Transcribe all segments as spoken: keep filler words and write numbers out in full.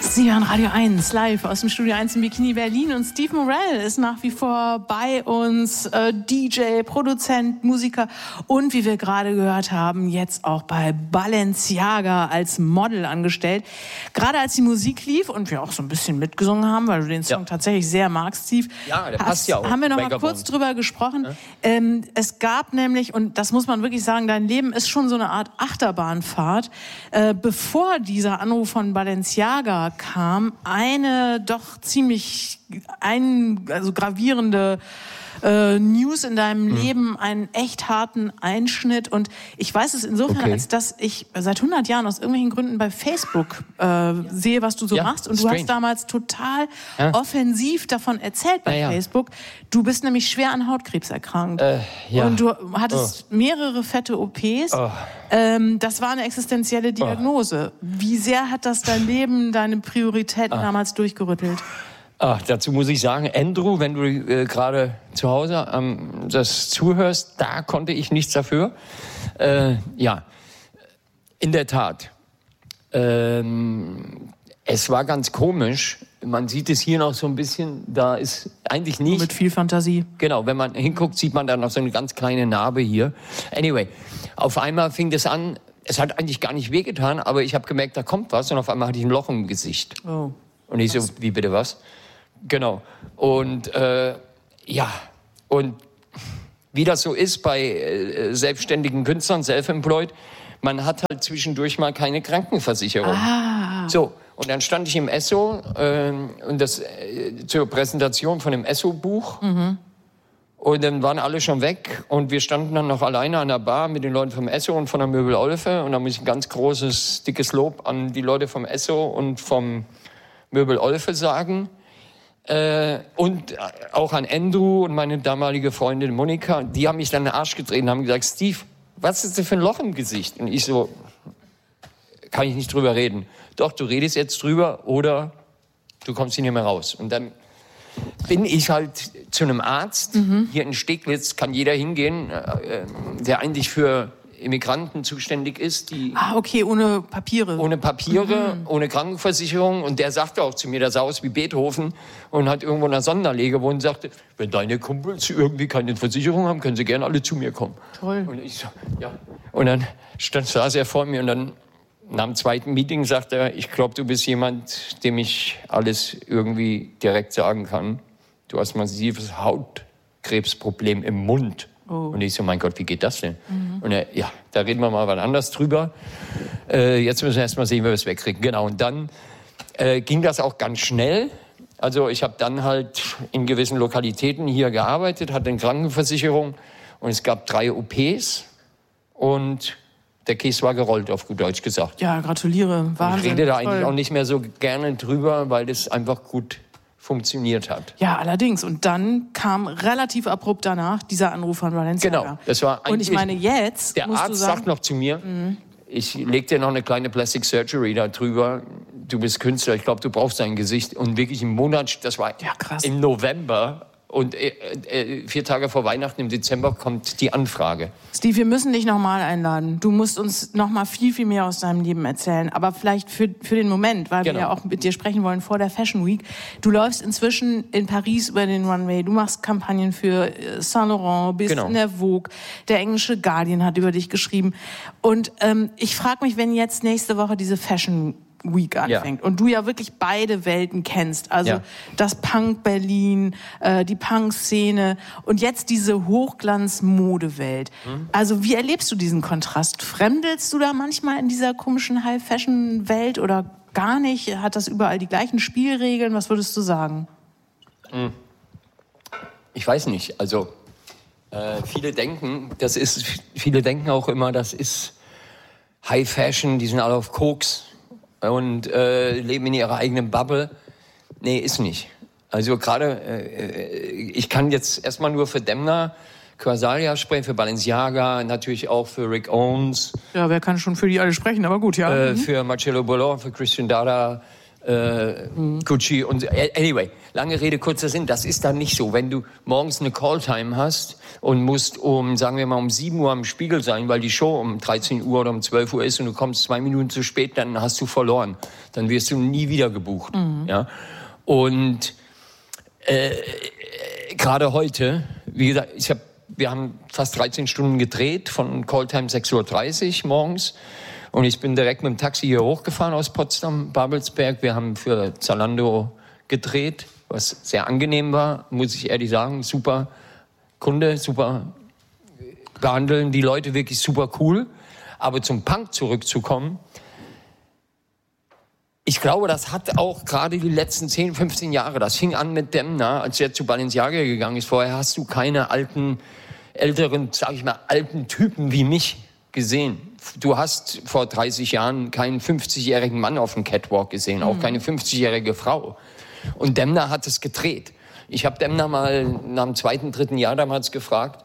Sie hören Radio eins live aus dem Studio eins in Bikini Berlin und Steve Morell ist nach wie vor bei uns, äh, D J, Produzent, Musiker und wie wir gerade gehört haben, jetzt auch bei Balenciaga als Model angestellt. Gerade als die Musik lief und wir auch so ein bisschen mitgesungen haben, weil du den Song ja. tatsächlich sehr magst, Steve, ja, der hast, passt ja auch. haben wir noch mal kurz drüber gesprochen. Ja? Ähm, es gab nämlich, und das muss man wirklich sagen, dein Leben ist schon so eine Art Achterbahnfahrt. Äh, bevor dieser Anruf von Balenciaga kam, eine doch ziemlich ein, also gravierende äh, News in deinem mhm. Leben, einen echt harten Einschnitt. Und ich weiß es insofern, okay. als dass ich seit hundert Jahren aus irgendwelchen Gründen bei Facebook äh, sehe, was du so ja, machst. Und strange. Du hast damals total ja. offensiv davon erzählt bei ja, ja. Facebook. Du bist nämlich schwer an Hautkrebs erkrankt. Äh, ja. Und du hattest oh. mehrere fette O Ps. Oh. Ähm, das war eine existenzielle Diagnose. Oh. Wie sehr hat das dein Leben, deine Prioritäten oh. damals durchgerüttelt? Ach, dazu muss ich sagen, Andrew, wenn du äh, gerade zu Hause ähm, das zuhörst, da konnte ich nichts dafür. Äh, ja, in der Tat. Ähm, es war ganz komisch. Man sieht es hier noch so ein bisschen, da ist eigentlich nicht... Mit viel Fantasie. Genau, wenn man hinguckt, sieht man da noch so eine ganz kleine Narbe hier. Anyway, auf einmal fing das an, es hat eigentlich gar nicht wehgetan, aber ich habe gemerkt, da kommt was und auf einmal hatte ich ein Loch im Gesicht. Oh. Und ich so, wie bitte was? Genau. Und äh, ja, und wie das so ist bei äh, selbstständigen Künstlern, self-employed, man hat halt zwischendurch mal keine Krankenversicherung. Ah. So, und dann stand ich im Esso äh, und das äh, zur Präsentation von dem Esso-Buch. Mhm. Und dann waren alle schon weg und wir standen dann noch alleine an der Bar mit den Leuten vom Esso und von der Möbel Olfe. Und da muss ich ein ganz großes, dickes Lob an die Leute vom Esso und vom Möbel Olfe sagen. Äh, und auch an Andrew und meine damalige Freundin Monika, die haben mich dann in den Arsch getreten und haben gesagt, Steve, was ist denn für ein Loch im Gesicht? Und ich so, kann ich nicht drüber reden. Doch, du redest jetzt drüber oder du kommst hier nicht mehr raus. Und dann bin ich halt zu einem Arzt, mhm. hier in Steglitz kann jeder hingehen, äh, der eigentlich für Immigranten zuständig ist, die ah, okay, ohne Papiere. Ohne Papiere, mhm. ohne Krankenversicherung. Und der sagte auch zu mir, der sah aus wie Beethoven und hat irgendwo in einer Sonderallee gewohnt und sagte, wenn deine Kumpels irgendwie keine Versicherung haben, können sie gerne alle zu mir kommen. Toll. Und ich so, ja. Und dann stand, saß er vor mir und dann nach dem zweiten Meeting sagte er, ich glaube, du bist jemand, dem ich alles irgendwie direkt sagen kann. Du hast massives Hautkrebsproblem im Mund. Oh. Und ich so, mein Gott, wie geht das denn? Mhm. Und er, ja, da reden wir mal was anderes drüber. Äh, jetzt müssen wir erst mal sehen, wie wir es wegkriegen. Genau, und dann äh, ging das auch ganz schnell. Also ich habe dann halt in gewissen Lokalitäten hier gearbeitet, hatte eine Krankenversicherung und es gab drei O Ps und der Käse war gerollt, auf gut Deutsch gesagt. Ja, gratuliere. Wahnsinn. Ich rede da Toll. eigentlich auch nicht mehr so gerne drüber, weil das einfach gut funktioniert hat. Ja, allerdings. Und dann kam relativ abrupt danach dieser Anruf von Balenciaga. Genau, das war eigentlich... Und ich meine, jetzt Der musst Arzt du sagen, sagt noch zu mir, mhm. ich leg dir noch eine kleine Plastic Surgery da drüber. Du bist Künstler, ich glaube, du brauchst dein Gesicht. Und wirklich im Monat, das war ja, krass. im November... Und äh, äh, vier Tage vor Weihnachten im Dezember kommt die Anfrage. Steve, wir müssen dich nochmal einladen. Du musst uns nochmal viel, viel mehr aus deinem Leben erzählen. Aber vielleicht für, für den Moment, weil genau. wir ja auch mit dir sprechen wollen vor der Fashion Week. Du läufst inzwischen in Paris über den Runway. Du machst Kampagnen für Saint Laurent, bist genau. in der Vogue. Der englische Guardian hat über dich geschrieben. Und ähm, ich frage mich, wenn jetzt nächste Woche diese Fashion Week anfängt. Ja. Und du ja wirklich beide Welten kennst. Also ja. das Punk Berlin, äh, die Punk-Szene und jetzt diese Hochglanz-Modewelt. Mhm. Also wie erlebst du diesen Kontrast? Fremdelst du da manchmal in dieser komischen High-Fashion-Welt oder gar nicht? Hat das überall die gleichen Spielregeln? Was würdest du sagen? Ich weiß nicht. Also äh, viele denken, das ist, viele denken auch immer, das ist High-Fashion, die sind alle auf Koks und äh, leben in ihrer eigenen Bubble. Nee, ist nicht. Also gerade, äh, ich kann jetzt erstmal nur für Demna Quasalia sprechen, für Balenciaga, natürlich auch für Rick Owens. Ja, wer kann schon für die alle sprechen, aber gut, ja. Äh, mhm. Für Marcello Bollon, für Christian Dada, äh, mhm. Gucci und anyway, lange Rede, kurzer Sinn, das ist dann nicht so. Wenn du morgens eine Calltime hast und musst um, sagen wir mal, um sieben Uhr am Spiegel sein, weil die Show um dreizehn Uhr oder um zwölf Uhr ist und du kommst zwei Minuten zu spät, dann hast du verloren. Dann wirst du nie wieder gebucht. Mhm. Ja? Und äh, gerade heute, wie gesagt, ich hab, wir haben fast dreizehn Stunden gedreht, von Calltime sechs Uhr dreißig morgens. Und ich bin direkt mit dem Taxi hier hochgefahren aus Potsdam, Babelsberg. Wir haben für Zalando gedreht, was sehr angenehm war, muss ich ehrlich sagen. Super Kunde, super behandeln die Leute wirklich super cool. Aber zum Punk zurückzukommen, ich glaube, das hat auch gerade die letzten zehn, fünfzehn Jahre, das fing an mit Demna, als er zu Balenciaga gegangen ist. Vorher hast du keine alten, älteren, sag ich mal, alten Typen wie mich gesehen. Du hast vor dreißig Jahren keinen fünfzigjährigen Mann auf dem Catwalk gesehen, auch keine fünfzigjährige Frau. Und Demna hat es gedreht. Ich habe Demna mal nach dem zweiten, dritten Jahr damals gefragt,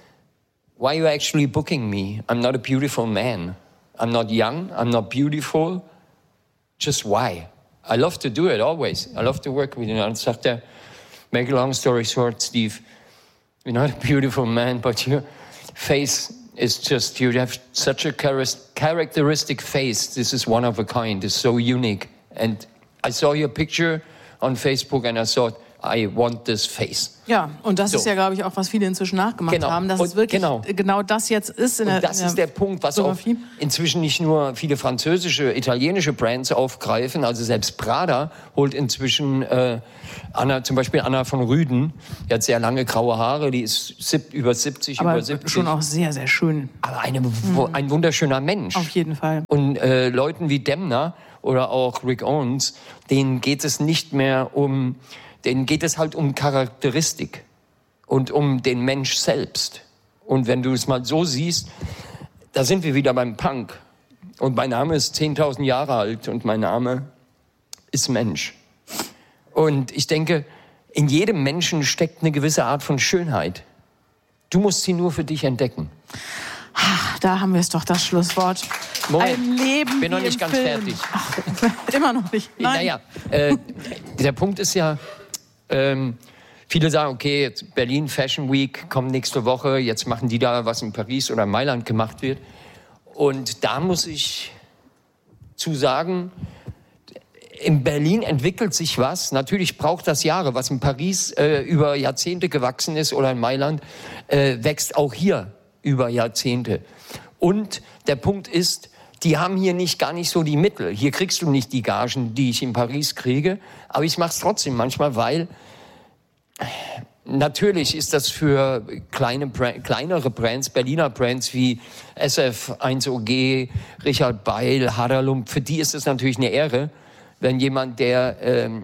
why are you actually booking me? I'm not a beautiful man. I'm not young, I'm not beautiful. Just why? I love to do it always. I love to work with you. Und dann sagt er, make a long story short, Steve, you're not a beautiful man, but your face is just, you have such a characteristic face. This is one of a kind. It's so unique. And I saw your picture on Facebook and I thought, I want this face. Ja, und das so. ist ja, glaube ich, auch, was viele inzwischen nachgemacht genau. haben, dass und es wirklich genau. genau das jetzt ist. In und der, das in ist der Punkt, was auch inzwischen nicht nur viele französische, italienische Brands aufgreifen. Also selbst Prada holt inzwischen äh, Anna, zum Beispiel Anna von Rüden. Die hat sehr lange graue Haare, die ist sieb, über siebzig, aber über siebzig. Schon auch sehr, sehr schön. Aber eine, mhm. ein wunderschöner Mensch. Auf jeden Fall. Und äh, Leuten wie Demna oder auch Rick Owens, denen geht es nicht mehr um... Denen geht es halt um Charakteristik und um den Mensch selbst. Und wenn du es mal so siehst, da sind wir wieder beim Punk. Und mein Name ist zehntausend Jahre alt und mein Name ist Mensch. Und ich denke, in jedem Menschen steckt eine gewisse Art von Schönheit. Du musst sie nur für dich entdecken. Ach, da haben wir es doch, das Schlusswort. Moment, ein Leben bin noch nicht ganz Film. fertig. Ach, immer noch nicht. Nein. Naja, äh, der Punkt ist ja, Ähm, viele sagen, okay, jetzt Berlin Fashion Week kommt nächste Woche, jetzt machen die da, was in Paris oder Mailand gemacht wird. Und da muss ich zu sagen, in Berlin entwickelt sich was. Natürlich braucht das Jahre. Was in Paris äh, über Jahrzehnte gewachsen ist oder in Mailand, äh, wächst auch hier über Jahrzehnte. Und der Punkt ist, die haben hier nicht gar nicht so die Mittel. Hier kriegst du nicht die Gagen, die ich in Paris kriege. Aber ich mache es trotzdem manchmal, weil natürlich ist das für kleine, kleinere Brands, Berliner Brands wie S F eins O G, Richard Beil, Haderlump, für die ist es natürlich eine Ehre, wenn jemand, der ähm,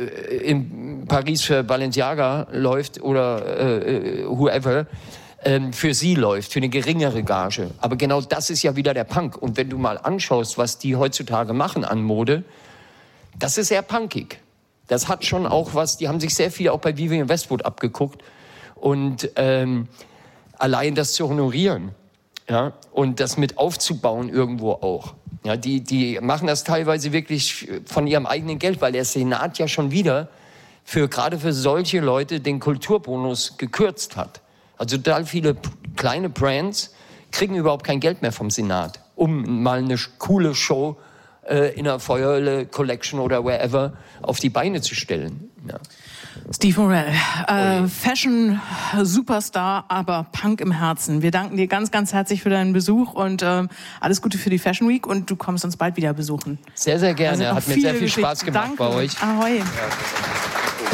in Paris für Balenciaga läuft oder äh, whoever, für sie läuft, für eine geringere Gage. Aber genau das ist ja wieder der Punk. Und wenn du mal anschaust, was die heutzutage machen an Mode, das ist sehr punkig. Das hat schon auch was, die haben sich sehr viel auch bei Vivienne Westwood abgeguckt. Und ähm, allein das zu honorieren, ja, und das mit aufzubauen irgendwo auch. Ja, die, die machen das teilweise wirklich von ihrem eigenen Geld, weil der Senat ja schon wieder für, gerade für solche Leute den Kulturbonus gekürzt hat. Also total viele kleine Brands kriegen überhaupt kein Geld mehr vom Senat, um mal eine coole Show äh, in der Feuerle Collection oder wherever auf die Beine zu stellen. Ja. Steve Morel, äh, Fashion-Superstar, aber Punk im Herzen. Wir danken dir ganz, ganz herzlich für deinen Besuch und äh, alles Gute für die Fashion Week und du kommst uns bald wieder besuchen. Sehr, sehr gerne. Hat mir sehr viel Spaß gemacht. Danke. Bei euch. Ahoi. Ja.